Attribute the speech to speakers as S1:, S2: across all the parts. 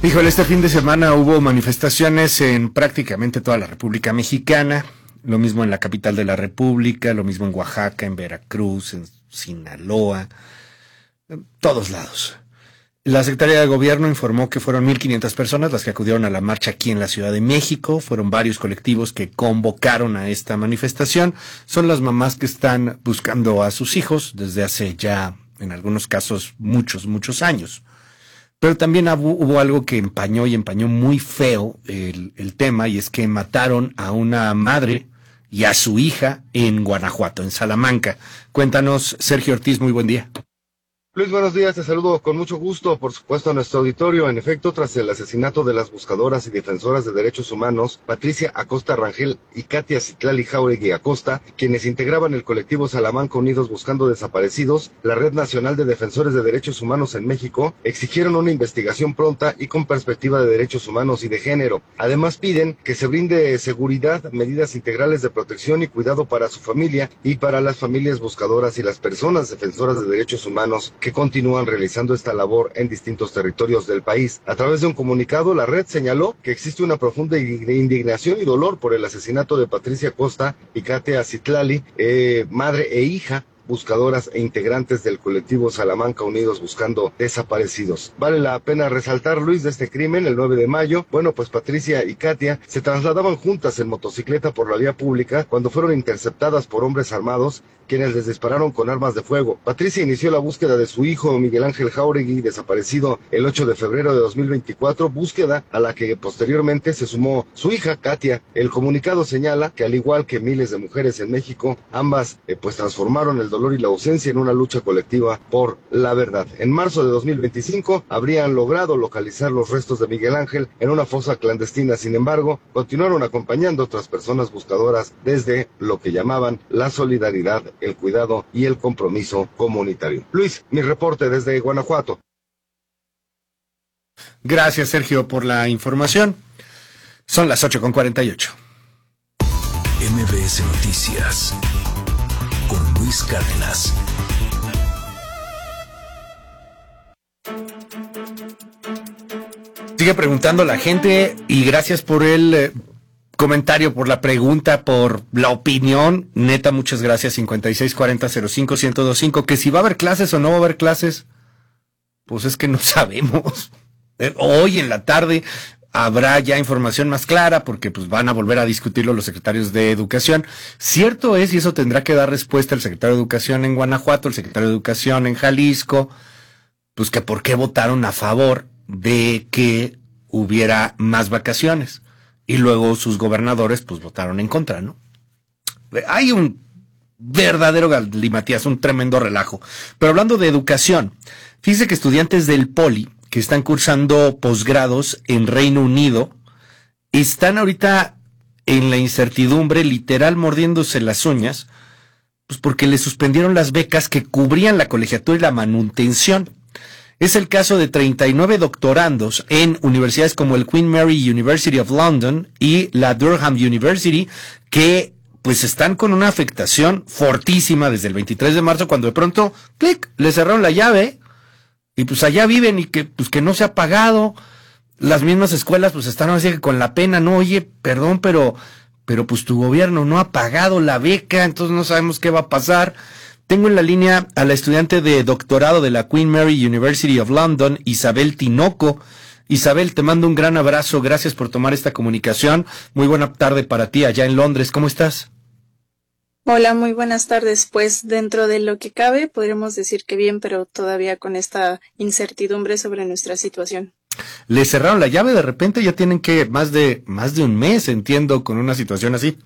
S1: Híjole, este fin de semana hubo manifestaciones en prácticamente toda la República Mexicana, lo mismo en la capital de la República, lo mismo en Oaxaca, en Veracruz, en Sinaloa, en todos lados. La Secretaría de Gobierno informó que fueron 1,500 personas las que acudieron a la marcha aquí en la Ciudad de México. Fueron varios colectivos que convocaron a esta manifestación. Son las mamás que están buscando a sus hijos desde hace ya, en algunos casos, muchos años. Pero también hubo algo que empañó muy feo el tema, y es que mataron a una madre y a su hija en Guanajuato, en Salamanca. Cuéntanos, Sergio Ortiz, muy buen día.
S2: Luis, buenos días, te saludo con mucho gusto, por supuesto, a nuestro auditorio. En efecto, tras el asesinato de las buscadoras y defensoras de derechos humanos, Patricia Acosta Rangel y Katia Citlali Jáuregui Acosta, quienes integraban el colectivo Salamanca Unidos Buscando Desaparecidos, la Red Nacional de Defensores de Derechos Humanos en México, exigieron una investigación pronta y con perspectiva de derechos humanos y de género. Además, piden que se brinde seguridad, medidas integrales de protección y cuidado para su familia y para las familias buscadoras y las personas defensoras de derechos humanos que continúan realizando esta labor en distintos territorios del país. A través de un comunicado, la red señaló que existe una profunda indignación y dolor por el asesinato de Patricia Acosta y Katia Citlali, madre e hija, buscadoras e integrantes del colectivo Salamanca Unidos Buscando Desaparecidos. Vale la pena resaltar, Luis, de este crimen, el 9 de mayo, pues Patricia y Katia se trasladaban juntas en motocicleta por la vía pública cuando fueron interceptadas por hombres armados, quienes les dispararon con armas de fuego. Patricia inició la búsqueda de su hijo Miguel Ángel Jáuregui, desaparecido el 8 de febrero de 2024, búsqueda a la que posteriormente se sumó su hija Katia. El comunicado señala que, al igual que miles de mujeres en México, ambas transformaron el dolor y la ausencia en una lucha colectiva por la verdad. En marzo de 2025 habrían logrado localizar los restos de Miguel Ángel en una fosa clandestina. Sin embargo, continuaron acompañando a otras personas buscadoras desde lo que llamaban la solidaridad, el cuidado y el compromiso comunitario. Luis, mi reporte desde Guanajuato.
S1: Gracias, Sergio, por la información. Son las 8:48.
S3: MBS Noticias con Luis Cárdenas.
S1: Sigue preguntando la gente, y gracias por el comentario, por la pregunta, por la opinión. Neta, muchas gracias. 5640-05-1025. Que si va a haber clases o no va a haber clases, pues es que no sabemos. Hoy en la tarde habrá ya información más clara, porque pues van a volver a discutirlo los secretarios de Educación. Cierto es, y eso tendrá que dar respuesta el secretario de Educación en Guanajuato, el secretario de Educación en Jalisco, pues que por qué votaron a favor de que hubiera más vacaciones. Y luego sus gobernadores pues votaron en contra, ¿no? Hay un verdadero galimatías, un tremendo relajo. Pero hablando de educación, fíjese que estudiantes del Poli que están cursando posgrados en Reino Unido están ahorita en la incertidumbre, literal mordiéndose las uñas, pues porque les suspendieron las becas que cubrían la colegiatura y la manutención. Es el caso de 39 doctorandos en universidades como el Queen Mary University of London y la Durham University, que pues están con una afectación fortísima desde el 23 de marzo, cuando de pronto, clic, les cerraron la llave, y pues allá viven y que no se ha pagado. Las mismas escuelas pues están así que con la pena, no, oye, perdón, pero pues tu gobierno no ha pagado la beca, entonces no sabemos qué va a pasar. Tengo en la línea a la estudiante de doctorado de la Queen Mary University of London, Isabel Tinoco. Isabel, te mando un gran abrazo, gracias por tomar esta comunicación. Muy buena tarde para ti allá en Londres, ¿cómo estás?
S4: Hola, muy buenas tardes. Pues dentro de lo que cabe, podríamos decir que bien, pero todavía con esta incertidumbre sobre nuestra situación.
S1: Le cerraron la llave de repente, ya tienen que más de un mes, entiendo, con una situación así.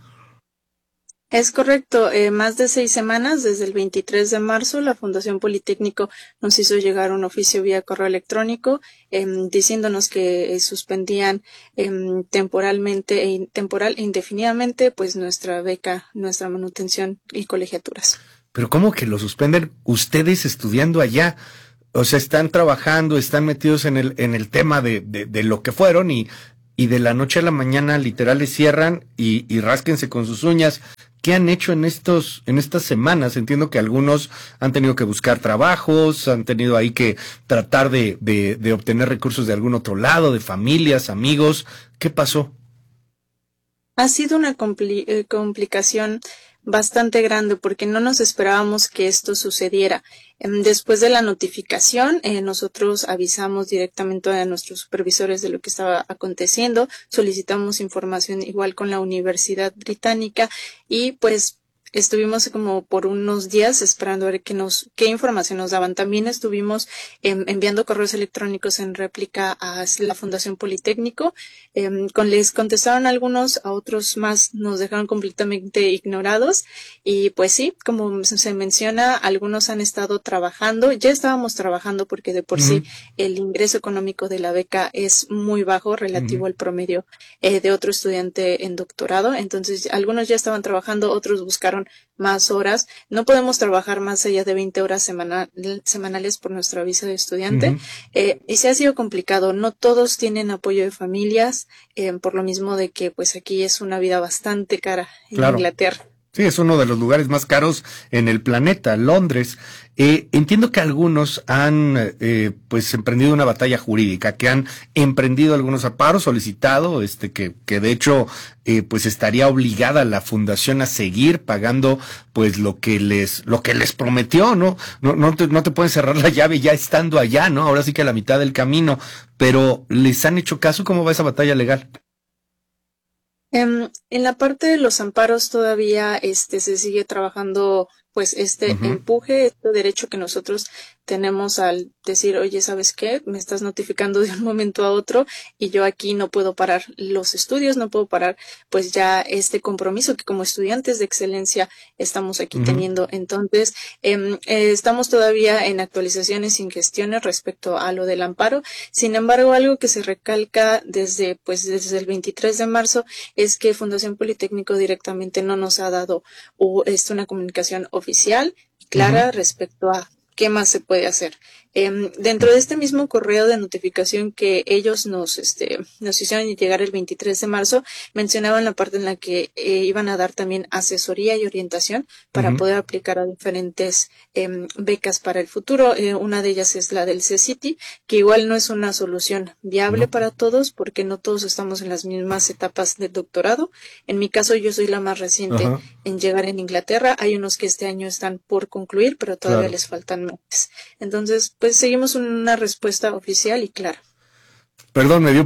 S4: Es correcto, más de 6 semanas, desde el 23 de marzo, la Fundación Politécnico nos hizo llegar un oficio vía correo electrónico diciéndonos que suspendían temporalmente e indefinidamente pues nuestra beca, nuestra manutención y colegiaturas.
S1: Pero ¿cómo que lo suspenden ustedes estudiando allá? O sea, están trabajando, están metidos en el tema de lo que fueron y de la noche a la mañana literal les cierran y rásquense con sus uñas. ¿qué han hecho en estas semanas? Entiendo que algunos han tenido que buscar trabajos, han tenido ahí que tratar de obtener recursos de algún otro lado, de familias, amigos. ¿Qué pasó?
S4: Ha sido una complicación bastante grande porque no nos esperábamos que esto sucediera. Después de la notificación, nosotros avisamos directamente a nuestros supervisores de lo que estaba aconteciendo, solicitamos información igual con la Universidad Británica y pues estuvimos como por unos días esperando a ver qué información nos daban. También estuvimos enviando correos electrónicos en réplica a la Fundación Politécnico. Les contestaron algunos, a otros más nos dejaron completamente ignorados. Y pues sí, como se menciona, algunos han estado trabajando. Ya estábamos trabajando porque de por sí el ingreso económico de la beca es muy bajo relativo al promedio de otro estudiante en doctorado. Entonces, algunos ya estaban trabajando, otros buscaron más horas. No podemos trabajar más allá de 20 horas semanales por nuestra visa de estudiante. Y se ha sido complicado. No todos tienen apoyo de familias, por lo mismo de que pues aquí es una vida bastante cara en Inglaterra.
S1: Sí, es uno de los lugares más caros en el planeta, Londres. Entiendo que algunos han pues emprendido una batalla jurídica, que han emprendido algunos amparos, solicitado, que de hecho pues estaría obligada la fundación a seguir pagando pues lo que les prometió, ¿no? No te pueden cerrar la llave ya estando allá, ¿no? Ahora sí que a la mitad del camino, pero ¿les han hecho caso? ¿Cómo va esa batalla legal?
S4: En la parte de los amparos todavía se sigue trabajando pues empuje, este derecho que nosotros tenemos al decir, oye, ¿sabes qué? Me estás notificando de un momento a otro y yo aquí no puedo parar los estudios, no puedo parar pues ya este compromiso que como estudiantes de excelencia estamos aquí teniendo. Entonces, estamos todavía en actualizaciones y en gestiones respecto a lo del amparo. Sin embargo, algo que se recalca desde el 23 de marzo es que Fundación Politécnico directamente no nos ha dado una comunicación oficial y clara respecto a qué más se puede hacer. Dentro de este mismo correo de notificación que ellos nos hicieron llegar el 23 de marzo, mencionaban la parte en la que iban a dar también asesoría y orientación para poder aplicar a diferentes becas para el futuro. Una de ellas es la del CCT, que igual no es una solución viable para todos porque no todos estamos en las mismas etapas del doctorado. En mi caso, yo soy la más reciente en llegar en Inglaterra. Hay unos que este año están por concluir, pero todavía les faltan meses. Entonces, pues seguimos una respuesta oficial y clara.
S1: Perdón, me dio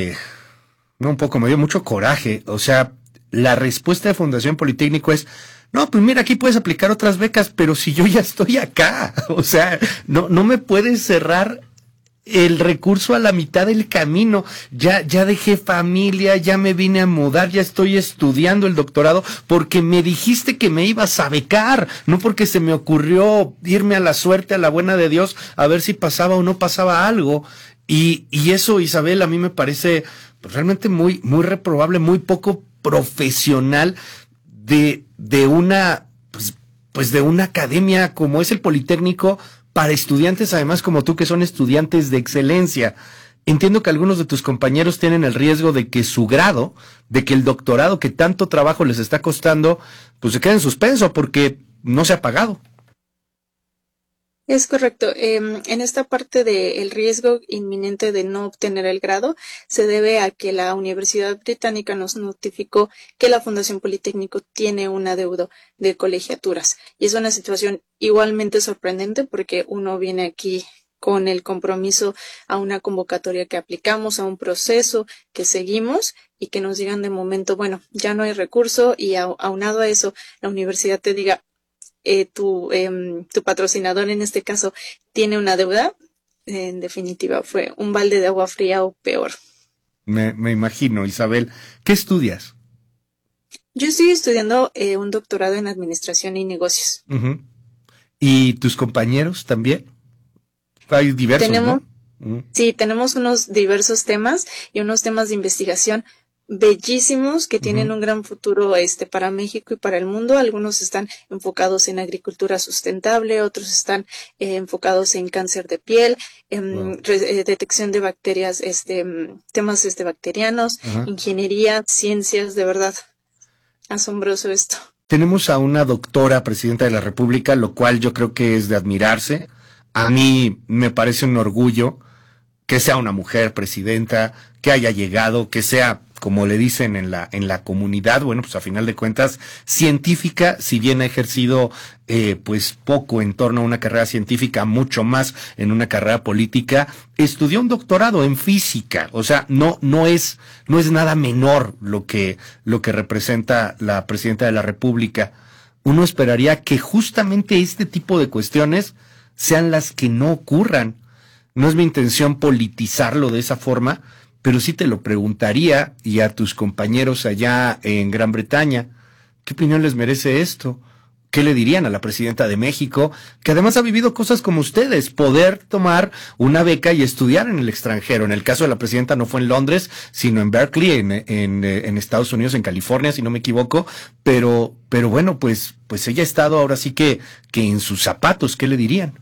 S1: me dio mucho coraje. O sea, la respuesta de Fundación Politécnico es, no, pues mira, aquí puedes aplicar otras becas, pero si yo ya estoy acá, o sea, no me puedes cerrar el recurso a la mitad del camino. Ya dejé familia, ya me vine a mudar, ya estoy estudiando el doctorado porque me dijiste que me ibas a becar, no porque se me ocurrió irme a la suerte, a la buena de Dios, a ver si pasaba o no pasaba algo. Y eso, Isabel, a mí me parece pues, realmente muy, muy reprobable, muy poco profesional de una de una academia como es el Politécnico, para estudiantes además como tú que son estudiantes de excelencia. Entiendo que algunos de tus compañeros tienen el riesgo de que su grado, de que el doctorado que tanto trabajo les está costando, pues se quede en suspenso porque no se ha pagado.
S4: Es correcto. En esta parte del riesgo inminente de no obtener el grado se debe a que la Universidad Británica nos notificó que la Fundación Politécnico tiene un adeudo de colegiaturas. Y es una situación igualmente sorprendente porque uno viene aquí con el compromiso a una convocatoria que aplicamos, a un proceso que seguimos y que nos digan de momento, bueno, ya no hay recurso y aunado a eso, la universidad te diga, tu patrocinador en este caso tiene una deuda. En definitiva fue un balde de agua fría o peor.
S1: Me imagino. Isabel, ¿qué estudias?
S4: Yo estoy estudiando un doctorado en administración y negocios.
S1: ¿Y tus compañeros también? Hay diversos, ¿no?
S4: Sí, tenemos unos diversos temas y unos temas de investigación bellísimos que tienen un gran futuro para México y para el mundo. Algunos están enfocados en agricultura sustentable, otros están enfocados en cáncer de piel, detección de bacterias, temas bacterianos, ingeniería, ciencias, de verdad. Asombroso esto.
S1: tenemos a una doctora presidenta de la República, lo cual yo creo que es de admirarse. A mí me parece un orgullo que sea una mujer presidenta, que haya llegado, que sea, como le dicen en la comunidad, bueno, pues a final de cuentas, científica, si bien ha ejercido pues poco en torno a una carrera científica, mucho más en una carrera política, estudió un doctorado en física, o sea, no es nada menor lo que representa la presidenta de la República. Uno esperaría que justamente este tipo de cuestiones sean las que no ocurran. No es mi intención politizarlo de esa forma, pero sí te lo preguntaría, y a tus compañeros allá en Gran Bretaña, ¿qué opinión les merece esto? ¿Qué le dirían a la presidenta de México, que además ha vivido cosas como ustedes, poder tomar una beca y estudiar en el extranjero? En el caso de la presidenta no fue en Londres, sino en Berkeley, en Estados Unidos, en California, si no me equivoco, pero bueno, pues ella ha estado ahora sí que en sus zapatos. ¿Qué le dirían?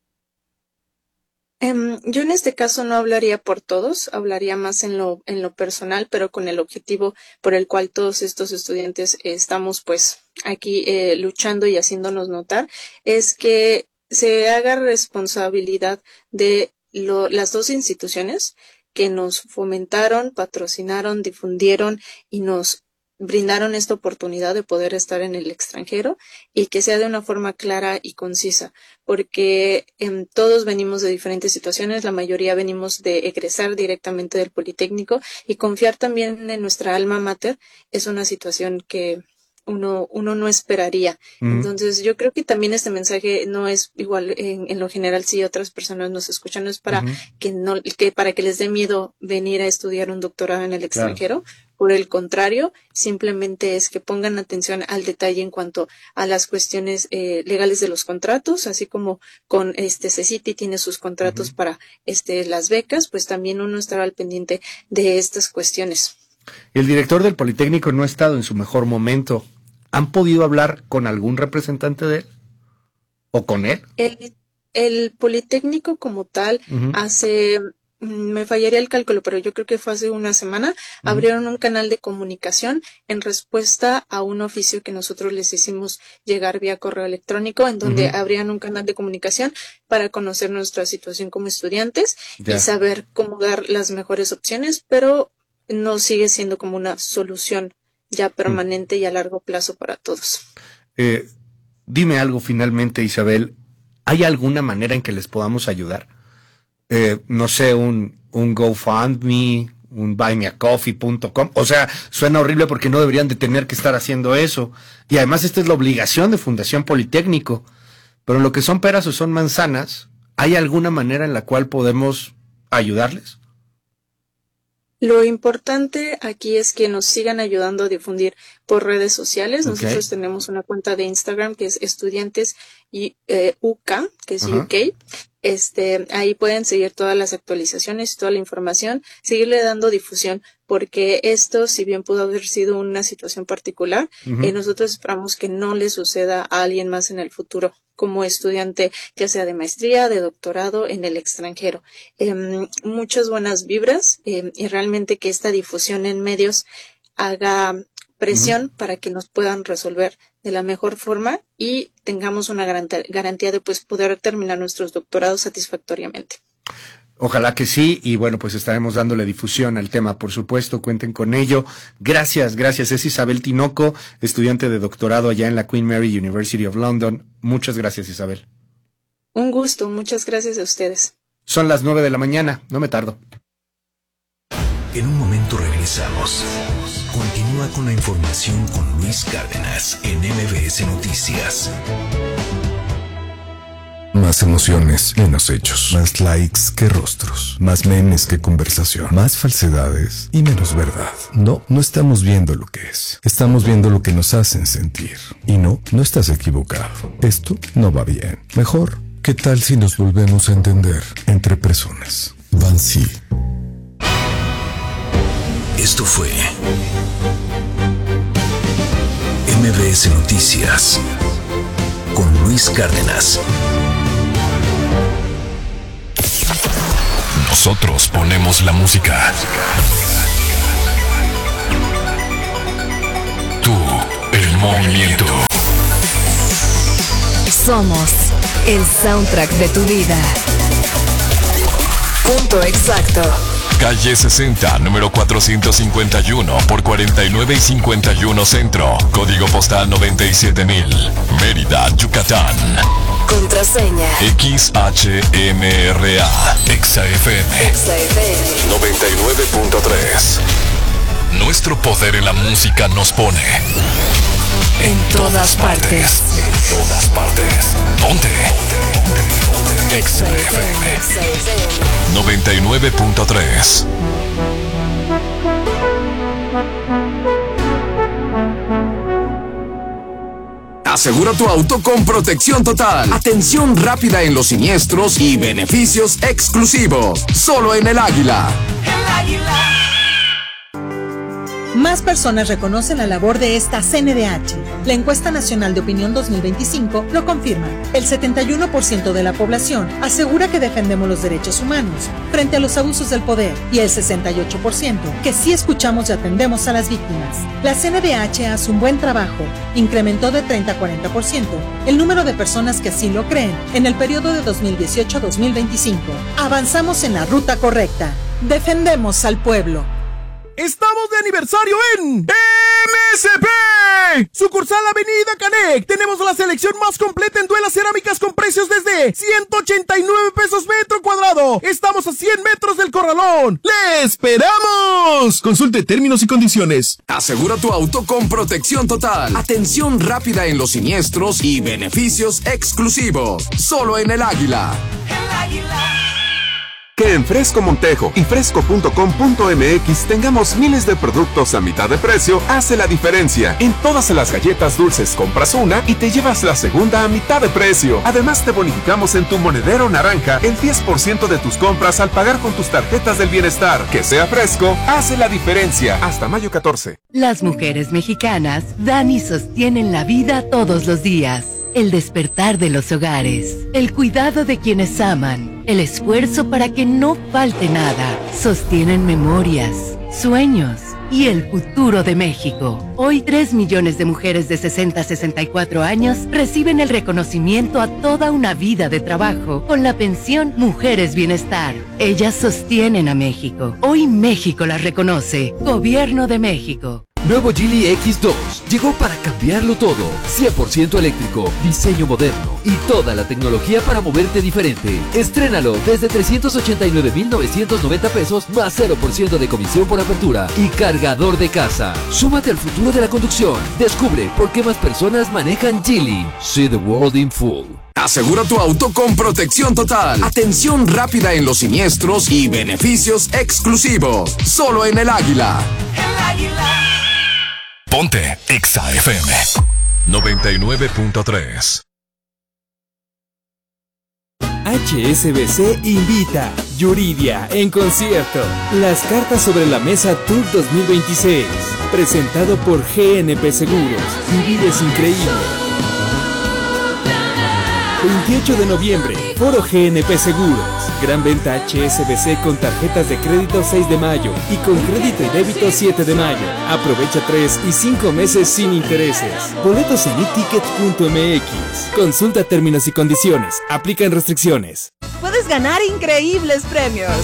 S4: Yo en este caso no hablaría por todos, hablaría más en lo personal, pero con el objetivo por el cual todos estos estudiantes estamos pues aquí luchando y haciéndonos notar, es que se haga responsabilidad de las dos instituciones que nos fomentaron, patrocinaron, difundieron y nos brindaron esta oportunidad de poder estar en el extranjero, y que sea de una forma clara y concisa, porque todos venimos de diferentes situaciones, la mayoría venimos de egresar directamente del Politécnico, y confiar también en nuestra alma mater es una situación que uno no esperaría. Entonces yo creo que también este mensaje no es igual en lo general, si otras personas nos escuchan, no es para para que les dé miedo venir a estudiar un doctorado en el extranjero. Claro. Por el contrario, simplemente es que pongan atención al detalle en cuanto a las cuestiones legales de los contratos, así como con CECITI tiene sus contratos para las becas, pues también uno estará al pendiente de estas cuestiones.
S1: El director del Politécnico no ha estado en su mejor momento. ¿Han podido hablar con algún representante de él? ¿O con él?
S4: El Politécnico como tal hace... Me fallaría el cálculo, pero yo creo que fue hace una semana, abrieron un canal de comunicación en respuesta a un oficio que nosotros les hicimos llegar vía correo electrónico, en donde abrían un canal de comunicación para conocer nuestra situación como estudiantes y saber cómo dar las mejores opciones, pero no sigue siendo como una solución ya permanente y a largo plazo para todos.
S1: Dime algo finalmente, Isabel, ¿hay alguna manera en que les podamos ayudar? No sé, un GoFundMe, un buymeacoffee.com. O sea, suena horrible porque no deberían de tener que estar haciendo eso. Y además esta es la obligación de Fundación Politécnico. Pero lo que son peras o son manzanas, ¿hay alguna manera en la cual podemos ayudarles?
S4: Lo importante aquí es que nos sigan ayudando a difundir por redes sociales. Nosotros tenemos una cuenta de Instagram que es estudiantes UK, que es UK. Ahí pueden seguir todas las actualizaciones, toda la información, seguirle dando difusión, porque esto, si bien pudo haber sido una situación particular, nosotros esperamos que no le suceda a alguien más en el futuro como estudiante, ya sea de maestría, de doctorado en el extranjero. Muchas buenas vibras y realmente que esta difusión en medios haga presión para que nos puedan resolver de la mejor forma y tengamos una garantía de poder terminar nuestros doctorados satisfactoriamente.
S1: Ojalá que sí, y bueno, pues estaremos dándole difusión al tema, por supuesto, cuenten con ello. Gracias. Es Isabel Tinoco, estudiante de doctorado allá en la Queen Mary University of London. Muchas gracias, Isabel.
S4: Un gusto, muchas gracias a ustedes.
S1: Son las 9 de la mañana, no me tardo.
S3: En un momento regresamos. Continúa con la información con Luis Cárdenas en MBS Noticias.
S5: Más emociones, menos hechos. Más likes que rostros. Más memes que conversación. Más falsedades y menos verdad. No estamos viendo lo que es. Estamos viendo lo que nos hacen sentir. Y no estás equivocado. Esto no va bien. Mejor, ¿qué tal si nos volvemos a entender entre personas? Bansi.
S3: Esto fue MBS Noticias con Luis Cárdenas. Nosotros ponemos la música. Tú, el movimiento.
S6: Somos el soundtrack de tu vida. Punto exacto.
S3: Calle 60, número 451 por 49 y 51 Centro. Código postal 97000. Mérida, Yucatán.
S6: Contraseña
S3: XHMRA. XFM 99.3. Nuestro poder en la música nos pone
S6: en todas partes.
S3: En todas partes. ¿Dónde? XFM 99.3.
S7: Asegura tu auto con protección total, atención rápida en los siniestros y beneficios exclusivos. Solo en El Águila.
S8: El Águila. Más personas reconocen la labor de esta CNDH. La encuesta nacional de opinión 2025 lo confirma. El 71% de la población asegura que defendemos los derechos humanos frente a los abusos del poder y el 68% que sí escuchamos y atendemos a las víctimas. La CNDH hace un buen trabajo. Incrementó de 30 a 40% el número de personas que así lo creen en el periodo de 2018 a 2025. Avanzamos en la ruta correcta. Defendemos al pueblo.
S9: ¡Estamos de aniversario en MSP! Sucursal Avenida Canec. Tenemos la selección más completa en duelas cerámicas con precios desde 189 pesos metro cuadrado. Estamos a 100 metros del corralón. ¡Le esperamos! Consulte términos y condiciones.
S7: Asegura tu auto con protección total, atención rápida en los siniestros y beneficios exclusivos. Solo en El Águila.
S8: El Águila.
S10: Que en Fresco Montejo y fresco.com.mx tengamos miles de productos a mitad de precio hace la diferencia. En todas las galletas dulces compras una y te llevas la segunda a mitad de precio. Además te bonificamos en tu monedero naranja el 10% de tus compras al pagar con tus tarjetas del bienestar. Que sea Fresco hace la diferencia. Hasta mayo 14.
S6: Las mujeres mexicanas dan y sostienen la vida todos los días. El despertar de los hogares, el cuidado de quienes aman, el esfuerzo para que no falte nada, sostienen memorias, sueños y el futuro de México. Hoy 3 millones de mujeres de 60 a 64 años reciben el reconocimiento a toda una vida de trabajo con la pensión Mujeres Bienestar. Ellas sostienen a México. Hoy México las reconoce. Gobierno de México.
S11: Nuevo Geely X2 llegó para cambiarlo todo. 100% eléctrico, diseño moderno y toda la tecnología para moverte diferente. Estrénalo desde 389,990 pesos más 0% de comisión por apertura y cargador de casa. Súmate al futuro de la conducción. Descubre por qué más personas manejan Geely. See the world in full.
S7: Asegura tu auto con protección total, atención rápida en los siniestros y beneficios exclusivos. Solo en El Águila.
S8: El Águila.
S3: Ponte XFM 99.3.
S12: HSBC invita Yuridia en concierto. Las cartas sobre la mesa Tour 2026. Presentado por GNP Seguros. Vivir es increíble. 28 de noviembre, Foro GNP Seguros. Gran venta HSBC con tarjetas de crédito 6 de mayo y con crédito y débito 7 de mayo. Aprovecha 3 y 5 meses sin intereses. Boletos en eticket.mx. Consulta términos y condiciones. Aplican restricciones.
S8: Puedes ganar increíbles premios.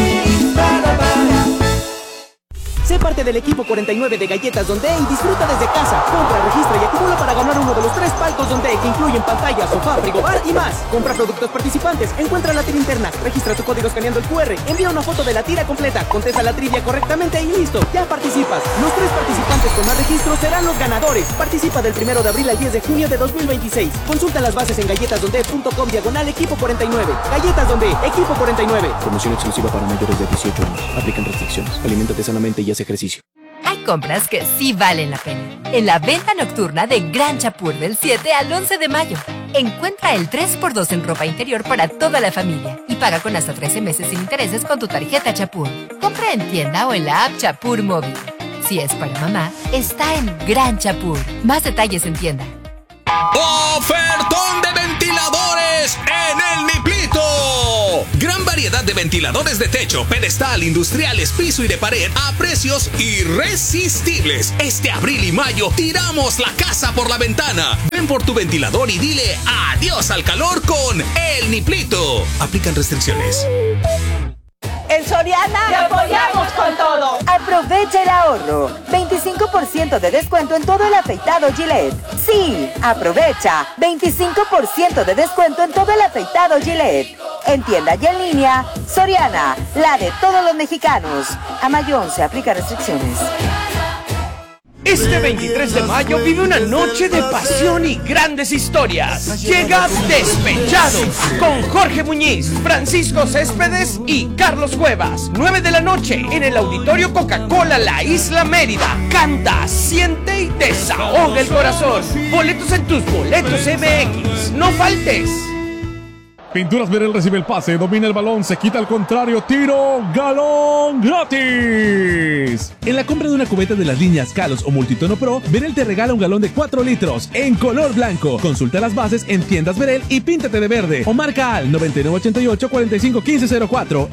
S8: Sé parte del equipo 49 de Galletas Donde y disfruta desde casa. Compra, registra y acumula para ganar uno de los 3 palcos Donde que incluyen pantalla, sofá, frigobar y más. Compra productos participantes, encuentra la tira interna, registra tu código escaneando el QR, envía una foto de la tira completa, contesta la trivia correctamente y listo, ya participas. Los 3 participantes con más registros serán los ganadores. Participa del 1 de abril al 10 de junio de 2026. Consulta las bases en galletasdonde.com/equipo 49. Galletas Donde, equipo 49.
S13: Promoción exclusiva para mayores de 18 años. Aplican restricciones. Aliméntate sanamente y haz ejercicio.
S14: Hay compras que sí valen la pena. En la venta nocturna de Gran Chapur del 7 al 11 de mayo. Encuentra el 3x2 en ropa interior para toda la familia y paga con hasta 13 meses sin intereses con tu tarjeta Chapur. Compra en tienda o en la app Chapur Móvil. Si es para mamá, está en Gran Chapur. Más detalles en tienda.
S15: ¡Ofertón de ventiladores en el Niplito! Gran variedad variedad de ventiladores de techo, pedestal, industriales, piso y de pared a precios irresistibles. Este abril y mayo tiramos la casa por la ventana. Ven por tu ventilador y dile adiós al calor con El Niplito. Aplican restricciones.
S16: En Soriana te apoyamos con todo.
S17: Aprovecha el ahorro. 25% de descuento en todo el afeitado Gillette. Sí, aprovecha. 25% de descuento en todo el afeitado Gillette. En tienda y en línea, Soriana, la de todos los mexicanos. A mayo 11 aplica restricciones.
S18: Este 23 de mayo vive una noche de pasión y grandes historias. Llega Despechados con Jorge Muñiz, Francisco Céspedes y Carlos Cuevas. 9 de la noche en el Auditorio Coca-Cola La Isla Mérida. Canta, siente y desahoga el corazón. Boletos en tus boletos MX. No faltes.
S19: Pinturas Verel recibe el pase, domina el balón, se quita al contrario, tiro, galón gratis. En la compra de una cubeta de las líneas Kalos o Multitono Pro, Verel te regala un galón de 4 litros en color blanco. Consulta las bases en tiendas Verel y píntate de verde. O marca al 9988-451504